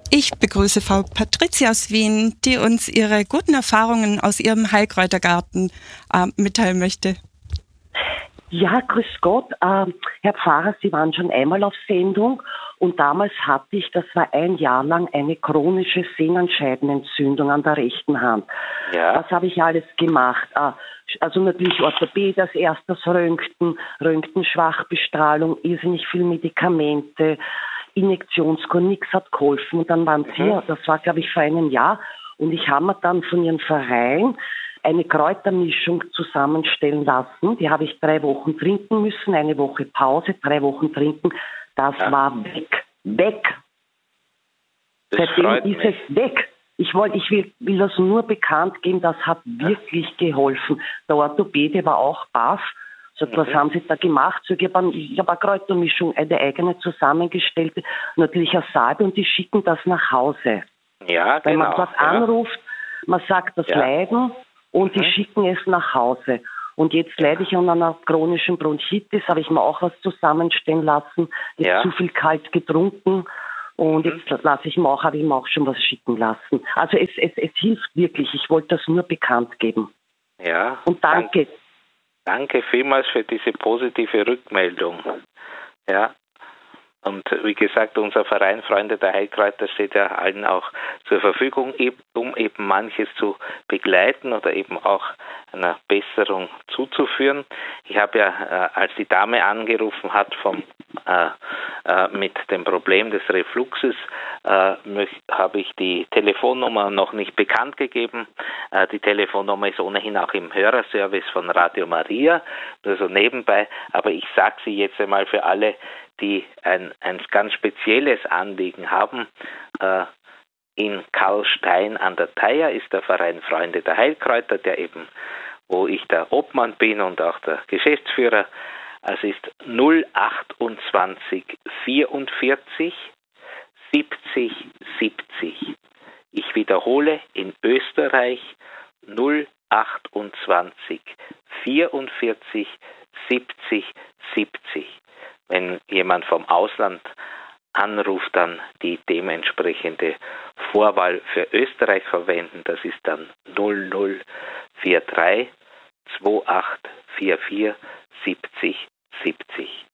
Ich begrüße Frau Patricia aus Wien, die uns ihre guten Erfahrungen aus ihrem Heilkräutergarten mitteilen möchte. Ja, grüß Gott. Herr Pfarrer, Sie waren schon einmal auf Sendung und damals hatte ich, das war ein Jahr lang, eine chronische Sehnenscheidenentzündung an der rechten Hand. Ja. Was habe ich alles gemacht? Also natürlich Orthopädie als erstes, Röntgenschwachbestrahlung, irrsinnig viel Medikamente, Injektionskur, nichts hat geholfen. Und dann waren Sie, das war glaube ich vor einem Jahr, und ich habe mir dann von Ihrem Verein eine Kräutermischung zusammenstellen lassen. Die habe ich 3 Wochen trinken müssen, eine Woche Pause, 3 Wochen trinken. Das war weg. Seitdem ist es weg. Ich will das nur bekannt geben, das hat wirklich geholfen. Der Orthopäde war auch baff. Sagt, was haben Sie da gemacht? Ich habe eine Kräutermischung, eine eigene zusammengestellte, natürlich eine Salbe, und die schicken das nach Hause. Ja, genau. Wenn man dort anruft, man sagt das Leiden, und die schicken es nach Hause. Und jetzt leide ich an einer chronischen Bronchitis, habe ich mir auch was zusammenstellen lassen, jetzt zu viel kalt getrunken, und jetzt habe ich mir auch schon was schicken lassen. Also es hilft wirklich, ich wollte das nur bekannt geben. Ja. Und danke. Danke vielmals für diese positive Rückmeldung. Ja. Und wie gesagt, unser Verein Freunde der Heilkräuter steht ja allen auch zur Verfügung, um eben manches zu begleiten oder eben auch einer Besserung zuzuführen. Ich habe ja, als die Dame angerufen hat mit dem Problem des Refluxes, habe ich die Telefonnummer noch nicht bekannt gegeben. Die Telefonnummer ist ohnehin auch im Hörerservice von Radio Maria, nur so nebenbei, aber ich sage sie jetzt einmal für alle, die ein ganz spezielles Anliegen haben. In Karlstein an der Theier ist der Verein Freunde der Heilkräuter, der eben, wo ich der Obmann bin und auch der Geschäftsführer. Es ist 028 44 70 70. Ich wiederhole, in Österreich 028 44 70 70. Wenn jemand vom Ausland anruft, dann die dementsprechende Vorwahl für Österreich verwenden. Das ist dann 0043 2844 70 70.